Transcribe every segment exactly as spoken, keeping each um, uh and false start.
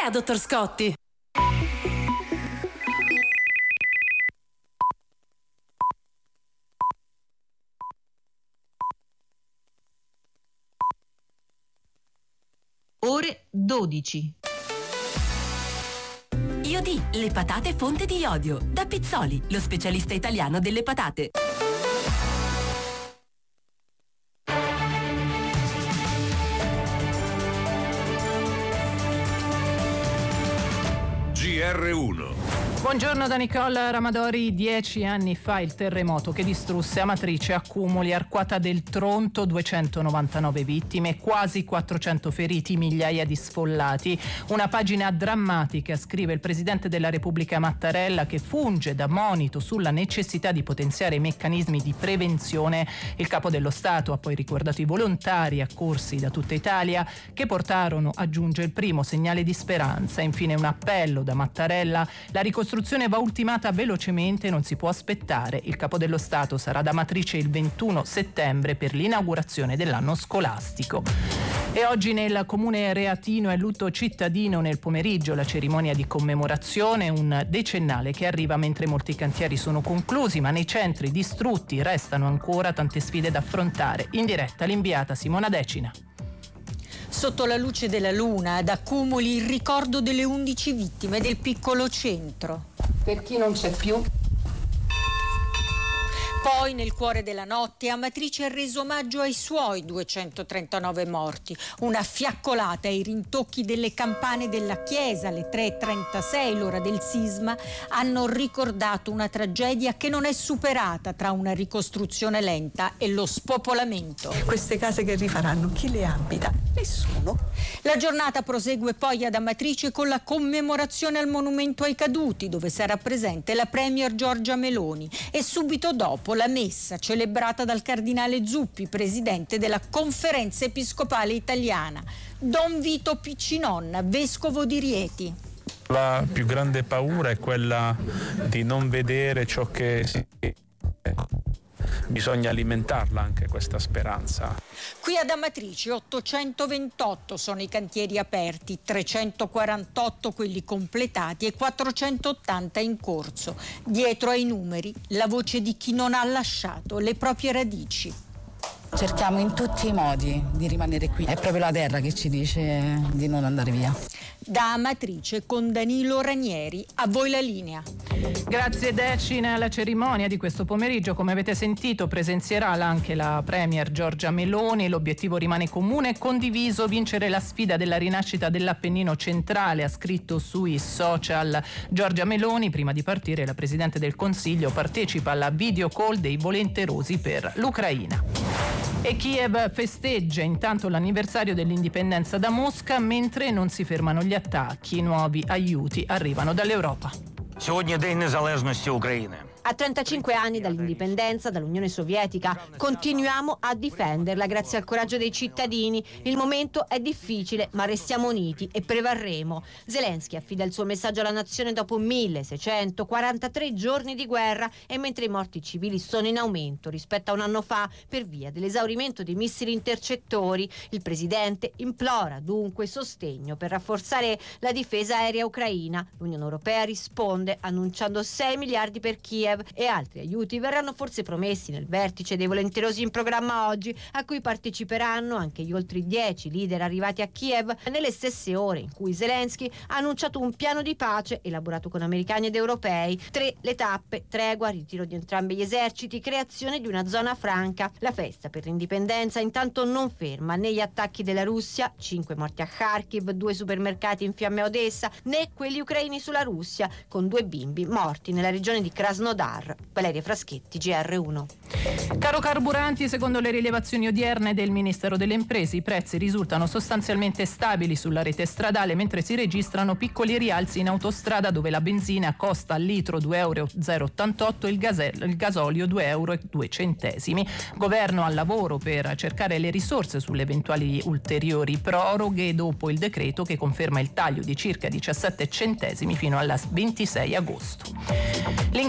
è, dottor Scotti? Ore dodici. Iodi, le patate fonte di iodio. Da Pizzoli, lo specialista italiano delle patate. G R uno. Buongiorno da Nicole Ramadori. Dieci anni fa il terremoto che distrusse Amatrice, Accumoli, Arquata del Tronto, duecentonovantanove vittime, quasi quattrocento feriti, migliaia di sfollati. Una pagina drammatica, scrive il Presidente della Repubblica Mattarella, che funge da monito sulla necessità di potenziare i meccanismi di prevenzione. Il Capo dello Stato ha poi ricordato i volontari accorsi da tutta Italia che portarono, aggiunge, il primo segnale di speranza. Infine un appello da Mattarella: la ricostruzione va ultimata velocemente, non si può aspettare. Il Capo dello Stato sarà ad Amatrice il ventuno settembre per l'inaugurazione dell'anno scolastico. E oggi nel comune reatino è lutto cittadino. Nel pomeriggio la cerimonia di commemorazione, un decennale che arriva mentre molti cantieri sono conclusi, ma nei centri distrutti restano ancora tante sfide da affrontare. In diretta l'inviata Simona Decina. Sotto la luce della luna, ad Accumoli, il ricordo delle undici vittime del piccolo centro. Per chi non c'è più. Poi, nel cuore della notte, Amatrice ha reso omaggio ai suoi duecentotrentanove morti. Una fiaccolata ai rintocchi delle campane della chiesa, alle tre e trentasei, l'ora del sisma, hanno ricordato una tragedia che non è superata tra una ricostruzione lenta e lo spopolamento. Queste case che rifaranno, chi le abita? Nessuno. La giornata prosegue poi ad Amatrice con la commemorazione al monumento ai caduti, dove sarà presente la premier Giorgia Meloni, e subito dopo la messa celebrata dal cardinale Zuppi, presidente della Conferenza Episcopale Italiana. Don Vito Piccinonna, vescovo di Rieti. La più grande paura è quella di non vedere ciò che si... Bisogna alimentarla anche questa speranza. Qui ad Amatrice ottocentoventotto sono i cantieri aperti, trecentoquarantotto quelli completati e quattrocentottanta in corso. Dietro ai numeri la voce di chi non ha lasciato le proprie radici. Cerchiamo in tutti i modi di rimanere qui. È proprio la terra che ci dice di non andare via. Da Amatrice con Danilo Ranieri, a voi la linea. Grazie Decina. Alla cerimonia di questo pomeriggio, come avete sentito, presenzierà anche la premier Giorgia Meloni. L'obiettivo rimane comune e condiviso: vincere la sfida della rinascita dell'Appennino centrale, ha scritto sui social Giorgia Meloni. Prima di partire, la Presidente del Consiglio partecipa alla video call dei volenterosi per l'Ucraina. E Kiev festeggia intanto l'anniversario dell'indipendenza da Mosca, mentre non si fermano gli attacchi. Nuovi aiuti arrivano dall'Europa. Сьогодні День Незалежності України. A trentacinque anni dall'indipendenza dall'Unione Sovietica continuiamo a difenderla grazie al coraggio dei cittadini. Il momento è difficile, ma restiamo uniti e prevarremo. Zelensky affida il suo messaggio alla nazione dopo milleseicentoquarantatré giorni di guerra, e mentre i morti civili sono in aumento rispetto a un anno fa per via dell'esaurimento dei missili intercettori, il presidente implora dunque sostegno per rafforzare la difesa aerea ucraina. L'Unione Europea risponde annunciando sei miliardi per Kiev, e altri aiuti verranno forse promessi nel vertice dei volenterosi in programma oggi, a cui parteciperanno anche gli oltre dieci leader arrivati a Kiev nelle stesse ore in cui Zelensky ha annunciato un piano di pace elaborato con americani ed europei. Tre le tappe: tregua, ritiro di entrambi gli eserciti, creazione di una zona franca. La festa per l'indipendenza intanto non ferma né gli attacchi della Russia, cinque morti a Kharkiv, due supermercati in fiamme a Odessa, né quelli ucraini sulla Russia, con due bimbi morti nella regione di Krasnodar. Valeria Fraschetti, G R uno. Caro carburanti, secondo le rilevazioni odierne del Ministero delle Imprese, i prezzi risultano sostanzialmente stabili sulla rete stradale, mentre si registrano piccoli rialzi in autostrada, dove la benzina costa al litro due euro zero ottantotto e il, gasel, il gasolio due euro e due centesimi. Governo al lavoro per cercare le risorse sulle eventuali ulteriori proroghe dopo il decreto che conferma il taglio di circa diciassette centesimi fino al ventisei agosto. L'inchiesta su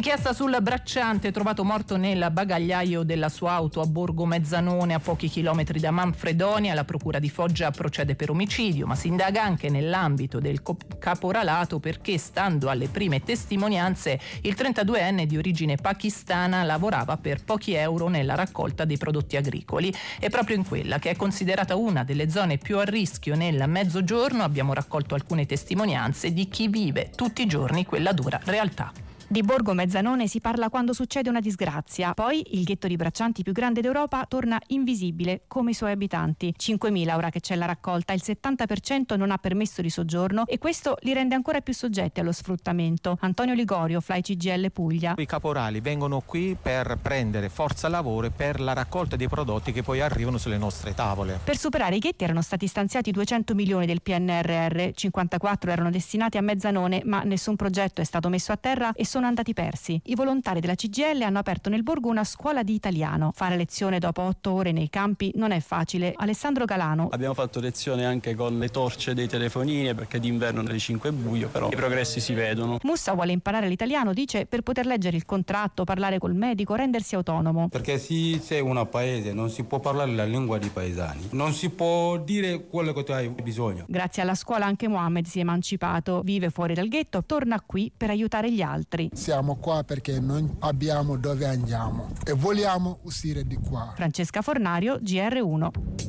sul bracciante trovato morto nel bagagliaio della sua auto a Borgo Mezzanone, a pochi chilometri da Manfredonia. La procura di Foggia procede per omicidio, ma si indaga anche nell'ambito del caporalato perché, stando alle prime testimonianze, il trentaduenne di origine pakistana lavorava per pochi euro nella raccolta dei prodotti agricoli. E proprio in quella che è considerata una delle zone più a rischio nel Mezzogiorno abbiamo raccolto alcune testimonianze di chi vive tutti i giorni quella dura realtà. Di Borgo Mezzanone si parla quando succede una disgrazia. Poi il ghetto di braccianti più grande d'Europa torna invisibile come i suoi abitanti. cinquemila ora che c'è la raccolta, il settanta per cento non ha permesso di soggiorno e questo li rende ancora più soggetti allo sfruttamento. Antonio Ligorio, Fly C G L Puglia. I caporali vengono qui per prendere forza lavoro per la raccolta dei prodotti che poi arrivano sulle nostre tavole. Per superare i ghetti erano stati stanziati duecento milioni del P N R R, cinquantaquattro erano destinati a Mezzanone, ma nessun progetto è stato messo a terra e sono andati persi. I volontari della C G I L hanno aperto nel borgo una scuola di italiano. Fare lezione dopo otto ore nei campi non è facile. Alessandro Galano. Abbiamo fatto lezione anche con le torce dei telefonini perché d'inverno alle cinque è buio, però i progressi si vedono. Mussa vuole imparare l'italiano, dice, per poter leggere il contratto, parlare col medico, rendersi autonomo. Perché se sei un paese non si può parlare la lingua dei paesani, non si può dire quello che tu hai bisogno. Grazie alla scuola anche Mohammed si è emancipato, vive fuori dal ghetto, torna qui per aiutare gli altri. Siamo qua perché non abbiamo dove andiamo e vogliamo uscire di qua. Francesca Fornario, G R uno.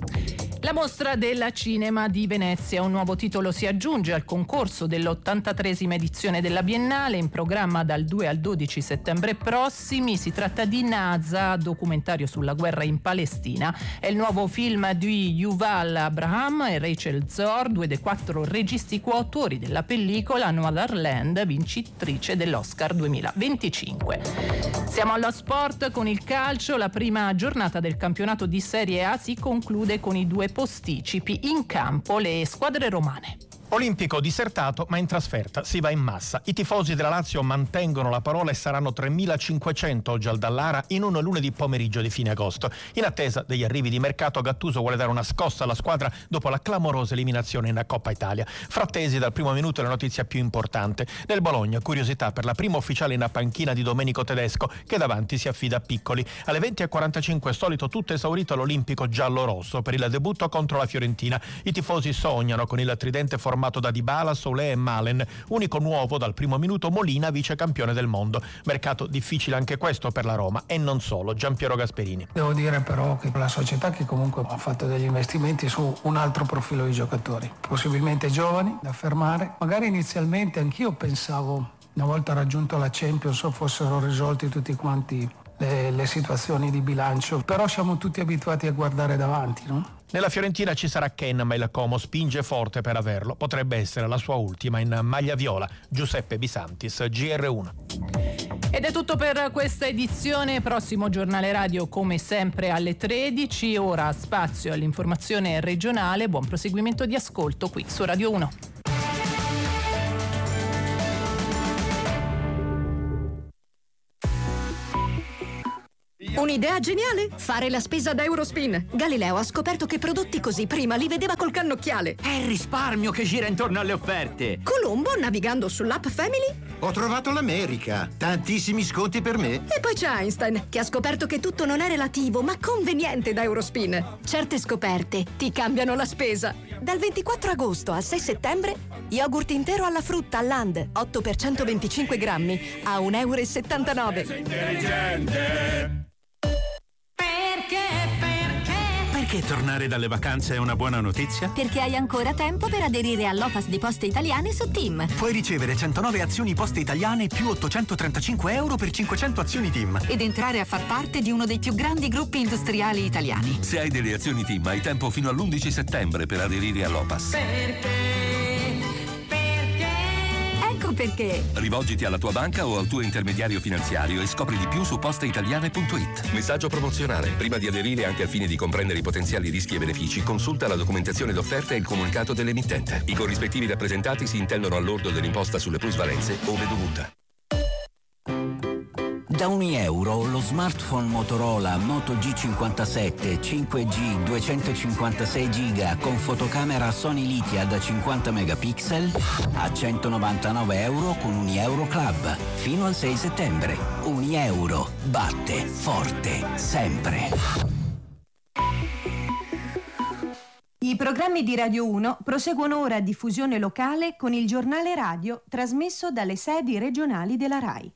La mostra del cinema di Venezia, un nuovo titolo si aggiunge al concorso dell'ottantatreesima edizione della Biennale, in programma dal due al dodici settembre prossimi. Si tratta di Naza, documentario sulla guerra in Palestina. È il nuovo film di Yuval Abraham e Rachel Zor, due dei quattro registi coautori della pellicola, Noirland, vincitrice dell'Oscar duemilaventicinque. Siamo allo sport con il calcio. La prima giornata del campionato di Serie A si conclude con i due posticipi. In campo le squadre romane. Olimpico disertato, ma in trasferta si va in massa. I tifosi della Lazio mantengono la parola e saranno tremilacinquecento oggi al Dallara in un lunedì pomeriggio di fine agosto. In attesa degli arrivi di mercato, Gattuso vuole dare una scossa alla squadra dopo la clamorosa eliminazione in Coppa Italia. Frattesi dal primo minuto la notizia più importante. Nel Bologna, curiosità per la prima ufficiale in panchina di Domenico Tedesco, che davanti si affida a Piccoli. Alle venti e quarantacinque solito tutto esaurito all'Olimpico giallo-rosso per il debutto contro la Fiorentina. I tifosi sognano con il tridente formato da Dybala, Solé e Malen. Unico nuovo dal primo minuto Molina, vice campione del mondo. Mercato difficile anche questo per la Roma e non solo. Giampiero Gasperini. Devo dire però che la società che comunque ha fatto degli investimenti su un altro profilo di giocatori, possibilmente giovani da fermare. Magari inizialmente anch'io pensavo, una volta raggiunto la Champions, fossero risolti tutti quanti le, le situazioni di bilancio, però siamo tutti abituati a guardare davanti, no? Nella Fiorentina ci sarà Ken, ma il Como spinge forte per averlo. Potrebbe essere la sua ultima in maglia viola. Giuseppe Bisantis, G R uno. Ed è tutto per questa edizione. Prossimo giornale radio come sempre alle tredici. Ora spazio all'informazione regionale. Buon proseguimento di ascolto qui su Radio uno. Un'idea geniale? Fare la spesa da Eurospin. Galileo ha scoperto che prodotti così prima li vedeva col cannocchiale. È il risparmio che gira intorno alle offerte. Colombo, navigando sull'app Family, ho trovato l'America. Tantissimi sconti per me. E poi c'è Einstein, che ha scoperto che tutto non è relativo, ma conveniente da Eurospin. Certe scoperte ti cambiano la spesa. Dal ventiquattro agosto al sei settembre, yogurt intero alla frutta Land, otto per centoventicinque grammi, a un euro e settantanove. Intelligente. Perché tornare dalle vacanze è una buona notizia? Perché hai ancora tempo per aderire all'O P A S di Poste Italiane su TIM. Puoi ricevere centonove azioni Poste Italiane più ottocentotrentacinque euro per cinquecento azioni TIM. Ed entrare a far parte di uno dei più grandi gruppi industriali italiani. Se hai delle azioni TIM hai tempo fino all'undici settembre per aderire all'O P A S. Perché? Ecco perché. Rivolgiti alla tua banca o al tuo intermediario finanziario e scopri di più su posteitaliane punto it. Messaggio promozionale. Prima di aderire, anche al fine di comprendere i potenziali rischi e benefici, consulta la documentazione d'offerta e il comunicato dell'emittente. I corrispettivi rappresentati si intendono al lordo dell'imposta sulle plusvalenze ove dovuta. Da un euro lo smartphone Motorola Moto G cinquantasette cinque G duecentocinquantasei giga con fotocamera Sony Lithia da cinquanta megapixel a centonovantanove euro con Unieuro Club fino al sei settembre. Unieuro batte forte sempre. I programmi di Radio uno proseguono ora a diffusione locale con il giornale radio trasmesso dalle sedi regionali della RAI.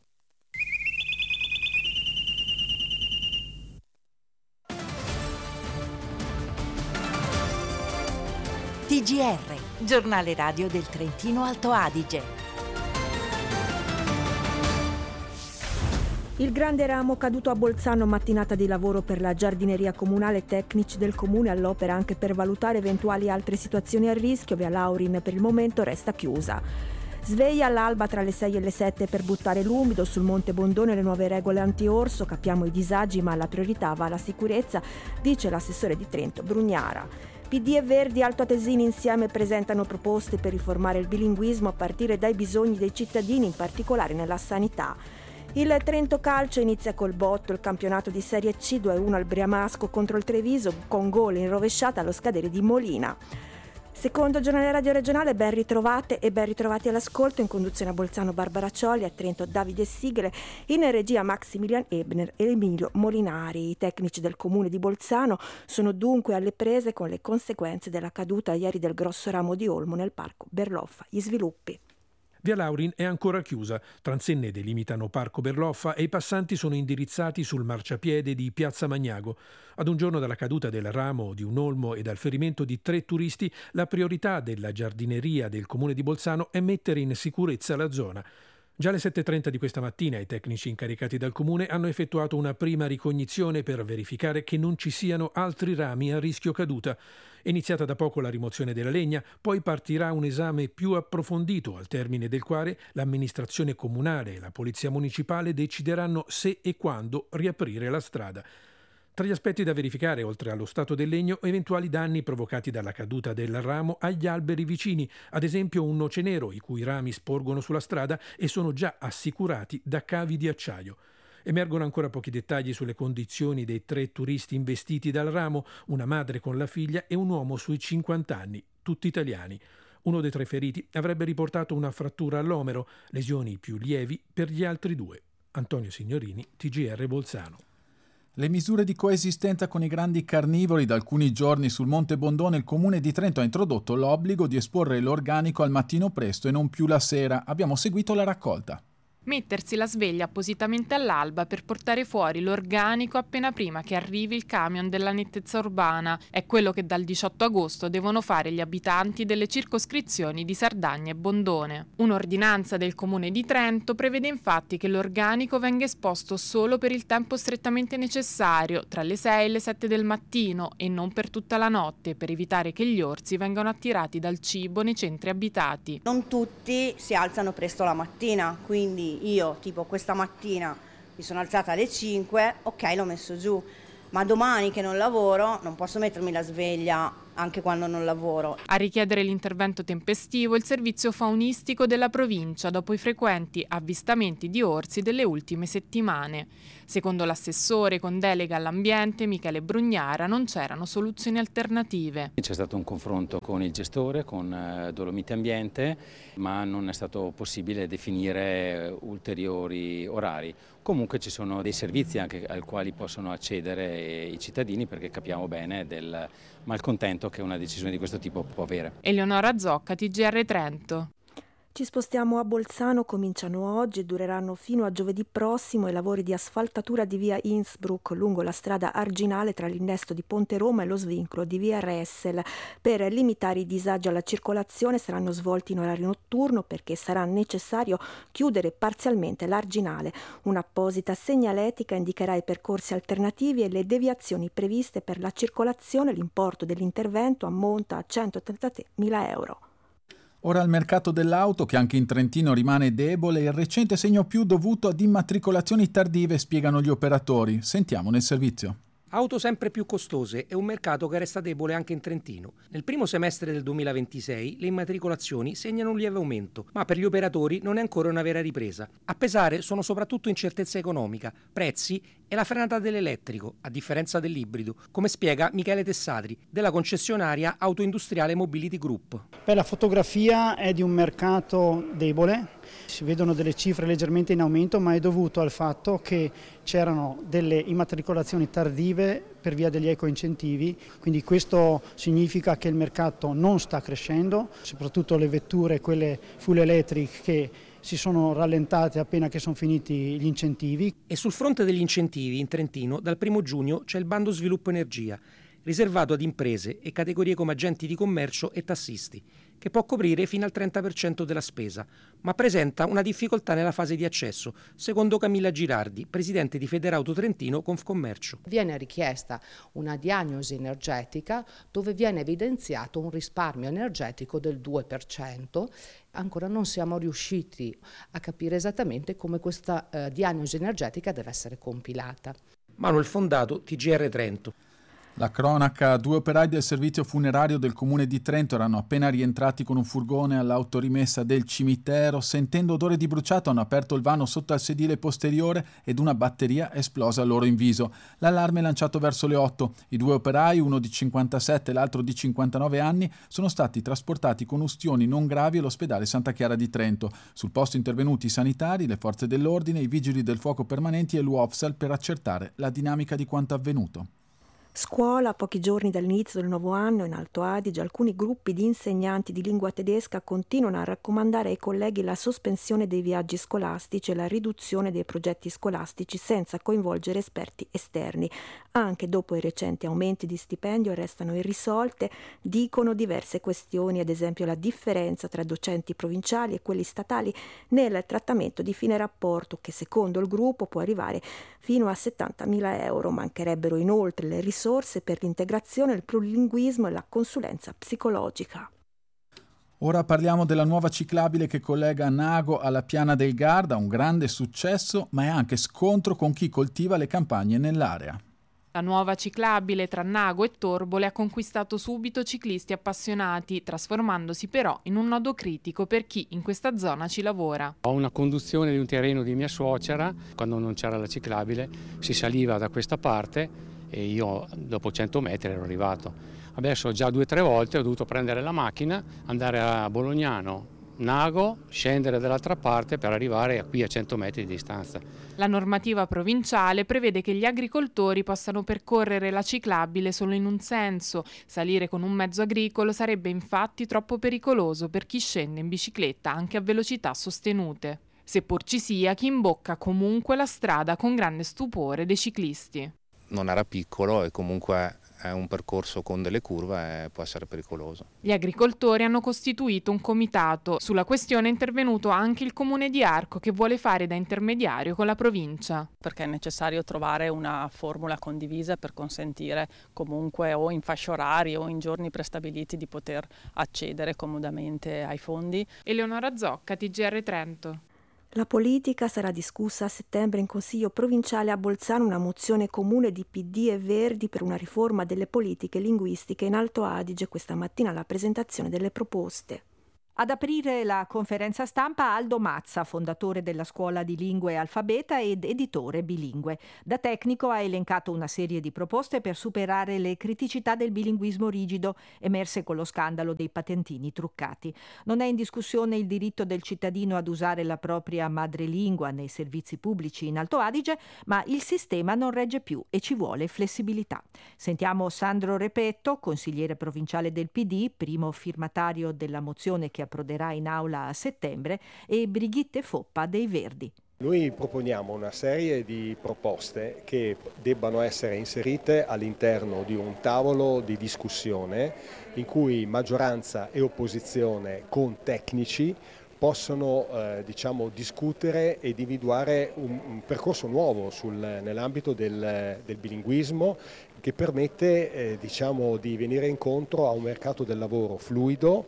T G R, giornale radio del Trentino Alto Adige. Il grande ramo caduto a Bolzano, mattinata di lavoro per la giardineria comunale, tecnici del comune all'opera anche per valutare eventuali altre situazioni a rischio. Via Laurin per il momento resta chiusa. Sveglia all'alba tra le sei e le sette per buttare l'umido sul Monte Bondone, le nuove regole anti-orso. Capiamo i disagi ma la priorità va alla sicurezza, dice l'assessore di Trento Brugnara. P D e Verdi altoatesini insieme presentano proposte per riformare il bilinguismo a partire dai bisogni dei cittadini, in particolare nella sanità. Il Trento Calcio inizia col botto il campionato di Serie C, due a uno al Briamasco contro il Treviso con gol in rovesciata allo scadere di Molina. Secondo giornale radio regionale, ben ritrovate e ben ritrovati all'ascolto. In conduzione a Bolzano Barbara Cioli, a Trento Davide Sigele, in regia Maximilian Ebner e Emilio Molinari. I tecnici del comune di Bolzano sono dunque alle prese con le conseguenze della caduta ieri del grosso ramo di Olmo nel parco Berloffa. Gli sviluppi. Via Laurin è ancora chiusa, transenne delimitano Parco Berloffa e i passanti sono indirizzati sul marciapiede di Piazza Magnago. Ad un giorno dalla caduta del ramo di un olmo e dal ferimento di tre turisti, la priorità della giardineria del comune di Bolzano è mettere in sicurezza la zona. Già alle sette e trenta di questa mattina i tecnici incaricati dal comune hanno effettuato una prima ricognizione per verificare che non ci siano altri rami a rischio caduta. È iniziata da poco la rimozione della legna, poi partirà un esame più approfondito, al termine del quale l'amministrazione comunale e la polizia municipale decideranno se e quando riaprire la strada. Tra gli aspetti da verificare, oltre allo stato del legno, eventuali danni provocati dalla caduta del ramo agli alberi vicini, ad esempio un noce nero i cui rami sporgono sulla strada e sono già assicurati da cavi di acciaio. Emergono ancora pochi dettagli sulle condizioni dei tre turisti investiti dal ramo, una madre con la figlia e un uomo sui cinquanta anni, tutti italiani. Uno dei tre feriti avrebbe riportato una frattura all'omero, lesioni più lievi per gli altri due. Antonio Signorini, T G R Bolzano. Le misure di coesistenza con i grandi carnivori. Da alcuni giorni sul Monte Bondone il Comune di Trento ha introdotto l'obbligo di esporre l'organico al mattino presto e non più la sera. Abbiamo seguito la raccolta. Mettersi la sveglia appositamente all'alba per portare fuori l'organico appena prima che arrivi il camion della nettezza urbana è quello che dal diciotto agosto devono fare gli abitanti delle circoscrizioni di Sardagna e Bondone. Un'ordinanza del Comune di Trento prevede infatti che l'organico venga esposto solo per il tempo strettamente necessario, tra le sei e le sette del mattino, e non per tutta la notte, per evitare che gli orsi vengano attirati dal cibo nei centri abitati. Non tutti si alzano presto la mattina, quindi io tipo questa mattina mi sono alzata alle cinque, ok, l'ho messo giù, ma domani che non lavoro non posso mettermi la sveglia anche quando non lavoro. A richiedere l'intervento tempestivo il servizio faunistico della provincia dopo i frequenti avvistamenti di orsi delle ultime settimane. Secondo l'assessore con delega all'ambiente Michele Brugnara non c'erano soluzioni alternative. C'è stato un confronto con il gestore, con Dolomiti Ambiente, ma non è stato possibile definire ulteriori orari. Comunque ci sono dei servizi anche ai quali possono accedere i cittadini, perché capiamo bene del malcontento che una decisione di questo tipo può avere. Eleonora Zocca, T G R Trento. Ci spostiamo a Bolzano, cominciano oggi e dureranno fino a giovedì prossimo i lavori di asfaltatura di via Innsbruck lungo la strada arginale tra l'innesto di Ponte Roma e lo svincolo di via Ressel. Per limitare i disagi alla circolazione saranno svolti in orario notturno perché sarà necessario chiudere parzialmente l'arginale. Un'apposita segnaletica indicherà i percorsi alternativi e le deviazioni previste per la circolazione. L'importo dell'intervento ammonta a centotrentamila euro. Ora il mercato dell'auto, che anche in Trentino rimane debole, il recente segno più dovuto ad immatricolazioni tardive, spiegano gli operatori. Sentiamo nel servizio. Auto sempre più costose e un mercato che resta debole anche in Trentino. Nel primo semestre del duemilaventisei le immatricolazioni segnano un lieve aumento, ma per gli operatori non è ancora una vera ripresa. A pesare sono soprattutto incertezza economica, prezzi e la frenata dell'elettrico, a differenza dell'ibrido, come spiega Michele Tessatri, della concessionaria autoindustriale Mobility Group. Beh, la fotografia è di un mercato debole, si vedono delle cifre leggermente in aumento, ma è dovuto al fatto che c'erano delle immatricolazioni tardive per via degli ecoincentivi, quindi questo significa che il mercato non sta crescendo, soprattutto le vetture, quelle full electric, che si sono rallentate appena che sono finiti gli incentivi. E sul fronte degli incentivi in Trentino dal primo giugno c'è il bando sviluppo energia, riservato ad imprese e categorie come agenti di commercio e tassisti, che può coprire fino al trenta per cento della spesa, ma presenta una difficoltà nella fase di accesso, secondo Camilla Girardi, presidente di Federauto Trentino Confcommercio. Viene richiesta una diagnosi energetica dove viene evidenziato un risparmio energetico del due per cento. Ancora non siamo riusciti a capire esattamente come questa eh, diagnosi energetica deve essere compilata. Manuel Fondato, T G R Trento. La cronaca: due operai del servizio funerario del comune di Trento erano appena rientrati con un furgone all'autorimessa del cimitero. Sentendo odore di bruciato hanno aperto il vano sotto al sedile posteriore ed una batteria è esplosa loro in viso. L'allarme è lanciato verso le otto. I due operai, uno di cinquantasette e l'altro di cinquantanove anni, sono stati trasportati con ustioni non gravi all'ospedale Santa Chiara di Trento. Sul posto intervenuti i sanitari, le forze dell'ordine, i vigili del fuoco permanenti e l'U O P S A L per accertare la dinamica di quanto avvenuto. Scuola, a pochi giorni dall'inizio del nuovo anno in Alto Adige, alcuni gruppi di insegnanti di lingua tedesca continuano a raccomandare ai colleghi la sospensione dei viaggi scolastici e la riduzione dei progetti scolastici senza coinvolgere esperti esterni. Anche dopo i recenti aumenti di stipendio restano irrisolte, dicono, diverse questioni, ad esempio la differenza tra docenti provinciali e quelli statali nel trattamento di fine rapporto, che secondo il gruppo può arrivare fino a settantamila euro. Mancherebbero inoltre le risorse per l'integrazione, il plurilinguismo e la consulenza psicologica. Ora parliamo della nuova ciclabile che collega Nago alla Piana del Garda, un grande successo, ma è anche scontro con chi coltiva le campagne nell'area. La nuova ciclabile tra Nago e Torbole ha conquistato subito ciclisti appassionati, trasformandosi però in un nodo critico per chi in questa zona ci lavora. Ho una conduzione di un terreno di mia suocera, quando non c'era la ciclabile si saliva da questa parte e io dopo cento metri ero arrivato. Adesso già due o tre volte ho dovuto prendere la macchina, andare a Bolognano, Nago, scendere dall'altra parte per arrivare a qui a cento metri di distanza. La normativa provinciale prevede che gli agricoltori possano percorrere la ciclabile solo in un senso. Salire con un mezzo agricolo sarebbe infatti troppo pericoloso per chi scende in bicicletta anche a velocità sostenute. Seppur ci sia chi imbocca comunque la strada con grande stupore dei ciclisti. Non era piccolo e comunque è un percorso con delle curve e può essere pericoloso. Gli agricoltori hanno costituito un comitato. Sulla questione è intervenuto anche il comune di Arco, che vuole fare da intermediario con la provincia. Perché è necessario trovare una formula condivisa per consentire comunque o in fasce orarie o in giorni prestabiliti di poter accedere comodamente ai fondi. Eleonora Zocca, T G R Trento. La politica sarà discussa a settembre in Consiglio provinciale a Bolzano una mozione comune di P D e Verdi per una riforma delle politiche linguistiche in Alto Adige, questa mattina la presentazione delle proposte. Ad aprire la conferenza stampa Aldo Mazza, fondatore della Scuola di Lingue Alfabeta ed editore bilingue. Da tecnico ha elencato una serie di proposte per superare le criticità del bilinguismo rigido emerse con lo scandalo dei patentini truccati. Non è in discussione il diritto del cittadino ad usare la propria madrelingua nei servizi pubblici in Alto Adige, ma il sistema non regge più e ci vuole flessibilità. Sentiamo Sandro Repetto, consigliere provinciale del P D, primo firmatario della mozione che approderà in aula a settembre, e Brigitte Foppa dei Verdi. Noi proponiamo una serie di proposte che debbano essere inserite all'interno di un tavolo di discussione in cui maggioranza e opposizione con tecnici possono eh, diciamo, discutere ed individuare un, un percorso nuovo sul, nell'ambito del, del bilinguismo che permette eh, diciamo, di venire incontro a un mercato del lavoro fluido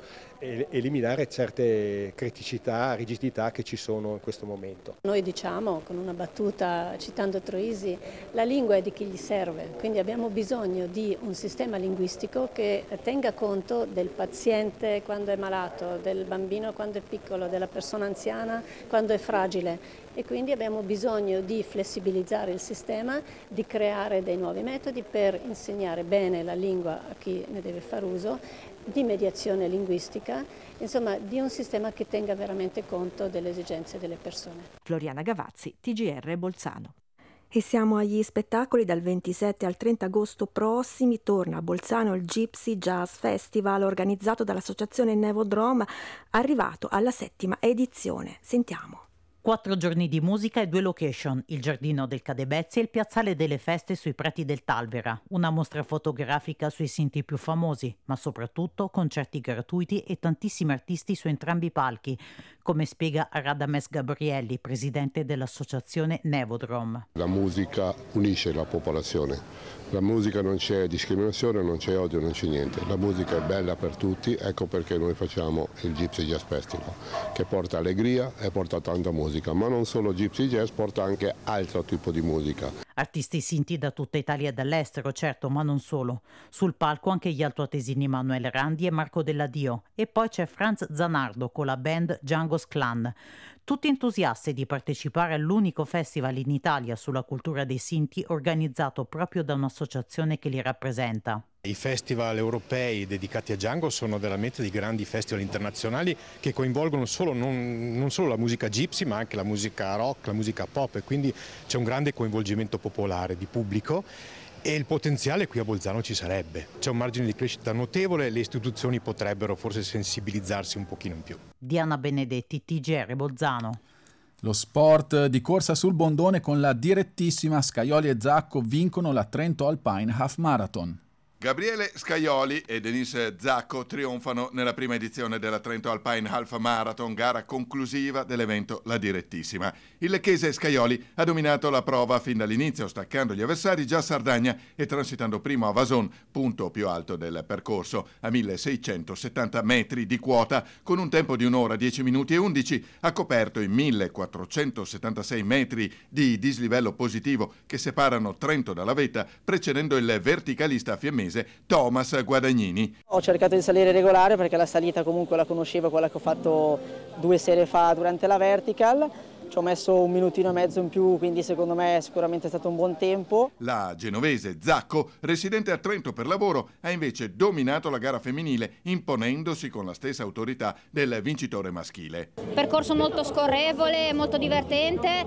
eliminare certe criticità, rigidità che ci sono in questo momento. Noi diciamo con una battuta citando Troisi, la lingua è di chi gli serve, quindi abbiamo bisogno di un sistema linguistico che tenga conto del paziente quando è malato, del bambino quando è piccolo, della persona anziana quando è fragile e quindi abbiamo bisogno di flessibilizzare il sistema, di creare dei nuovi metodi per insegnare bene la lingua a chi ne deve far uso, di mediazione linguistica, insomma di un sistema che tenga veramente conto delle esigenze delle persone. Floriana Gavazzi, T G R Bolzano. E siamo agli spettacoli. Dal ventisette al trenta agosto prossimi torna a Bolzano il Gypsy Jazz Festival organizzato dall'associazione Nevodrom, arrivato alla settima edizione. Sentiamo. Quattro giorni di musica e due location, il giardino del Cadebezzi e il piazzale delle feste sui prati del Talvera, una mostra fotografica sui sinti più famosi, ma soprattutto concerti gratuiti e tantissimi artisti su entrambi i palchi, come spiega Radames Gabrielli, presidente dell'associazione Nevodrom. La musica unisce la popolazione. La musica non c'è discriminazione, non c'è odio, non c'è niente. La musica è bella per tutti, ecco perché noi facciamo il Gypsy Jazz Festival, che porta allegria e porta tanta musica, ma non solo Gypsy Jazz, porta anche altro tipo di musica. Artisti sinti da tutta Italia e dall'estero, certo, ma non solo. Sul palco anche gli altoatesini Manuel Randi e Marco Della Dio. E poi c'è Franz Zanardo con la band Django's Clan. Tutti entusiasti di partecipare all'unico festival in Italia sulla cultura dei sinti organizzato proprio da un'associazione che li rappresenta. I festival europei dedicati a Django sono veramente dei grandi festival internazionali che coinvolgono solo, non, non solo la musica gypsy ma anche la musica rock, la musica pop e quindi c'è un grande coinvolgimento popolare di pubblico e il potenziale qui a Bolzano ci sarebbe. C'è un margine di crescita notevole, le istituzioni potrebbero forse sensibilizzarsi un pochino in più. Diana Benedetti, T G R Bolzano. Lo sport di corsa sul Bondone con la direttissima. Scaioli e Zacco vincono la Trento Alpine Half Marathon. Gabriele Scaioli e Denise Zacco trionfano nella prima edizione della Trento Alpine Half Marathon, gara conclusiva dell'evento La Direttissima. Il lecchese Scaioli ha dominato la prova fin dall'inizio, staccando gli avversari già a Sardagna e transitando primo a Vason, punto più alto del percorso, a milleseicentosettanta metri di quota, con un tempo di un'ora dieci minuti e undici, ha coperto i millequattrocentosettantasei metri di dislivello positivo che separano Trento dalla vetta, precedendo il verticalista fiemmese Thomas Guadagnini. Ho cercato di salire regolare perché la salita comunque la conoscevo, quella che ho fatto due sere fa durante la vertical. Ci ho messo un minutino e mezzo in più, quindi secondo me è sicuramente stato un buon tempo. La genovese Zacco, residente a Trento per lavoro, ha invece dominato la gara femminile, imponendosi con la stessa autorità del vincitore maschile. Percorso molto scorrevole, molto divertente.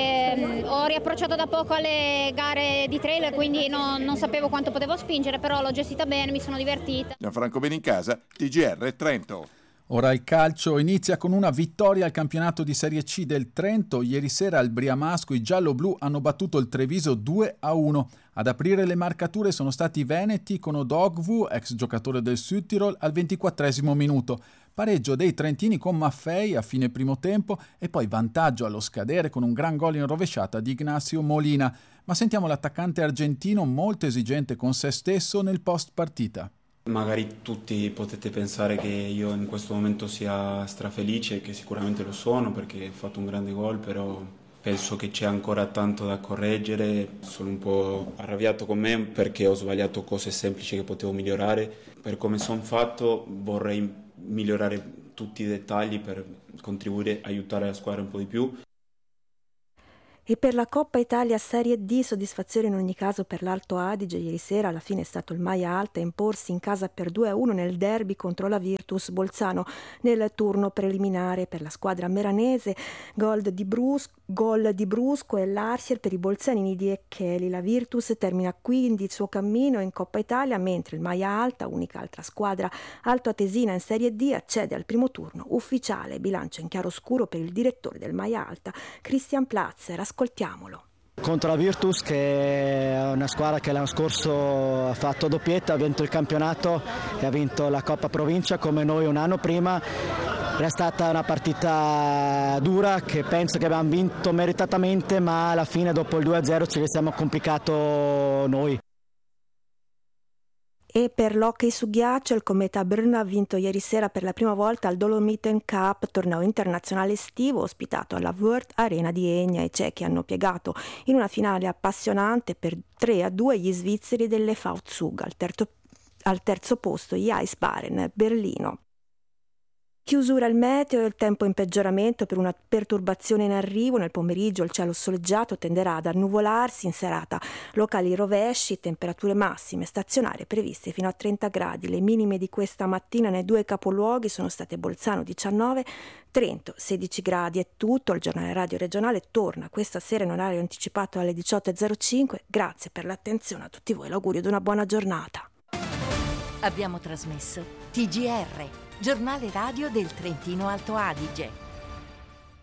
E ho riapprocciato da poco alle gare di trail, quindi non, non sapevo quanto potevo spingere, però l'ho gestita bene, mi sono divertita. Gianfranco Benincasa, T G R Trento. Ora il calcio inizia con una vittoria al campionato di Serie C del Trento. Ieri sera al Briamasco i giallo-blu hanno battuto il Treviso due a uno. Ad aprire le marcature sono stati i veneti con Odogwu, ex giocatore del Südtirol, al ventiquattresimo minuto. Pareggio dei trentini con Maffei a fine primo tempo e poi vantaggio allo scadere con un gran gol in rovesciata di Ignacio Molina. Ma sentiamo l'attaccante argentino molto esigente con se stesso nel post partita. Magari tutti potete pensare che io in questo momento sia strafelice, che sicuramente lo sono perché ho fatto un grande gol, però penso che c'è ancora tanto da correggere. Sono un po' arrabbiato con me perché ho sbagliato cose semplici che potevo migliorare. Per come sono fatto vorrei migliorare tutti i dettagli per contribuire a aiutare la squadra un po' di più. E per la Coppa Italia Serie D, soddisfazione in ogni caso per l'Alto Adige. Ieri sera alla fine è stato il Maia Alta a imporsi in casa per due a uno nel derby contro la Virtus Bolzano nel turno preliminare. Per la squadra meranese gol di Brusco, gol di Brusco e l'Arsier per i bolzanini di Eccheli. La Virtus termina quindi il suo cammino in Coppa Italia, mentre il Maia Alta, unica altra squadra altoatesina in Serie D, accede al primo turno ufficiale. Bilancio in chiaroscuro per il direttore del Maia Alta, Christian Platzer. Ascoltiamolo. Contro la Virtus, che è una squadra che l'anno scorso ha fatto doppietta, ha vinto il campionato e ha vinto la Coppa Provincia come noi un anno prima. È stata una partita dura che penso che abbiamo vinto meritatamente, ma alla fine dopo il due a zero ce li siamo complicato noi. E per l'hockey su ghiaccio il Cometa Brno ha vinto ieri sera per la prima volta al Dolomiten Cup, torneo internazionale estivo ospitato alla World Arena di Egna. I cechi hanno piegato in una finale appassionante per tre a due gli svizzeri dell'E V Zug, al terzo, al terzo posto gli Eisbären Berlino. Chiusura il meteo e il tempo in peggioramento per una perturbazione in arrivo. Nel pomeriggio il cielo soleggiato tenderà ad annuvolarsi, in serata locali rovesci, temperature massime stazionarie previste fino a trenta gradi. Le minime di questa mattina nei due capoluoghi sono state Bolzano diciannove, Trento sedici gradi. È tutto, il giornale radio regionale torna questa sera in orario anticipato alle diciotto e zero cinque. Grazie per l'attenzione a tutti voi, l'augurio di una buona giornata. Abbiamo trasmesso T G R, giornale radio del Trentino Alto Adige.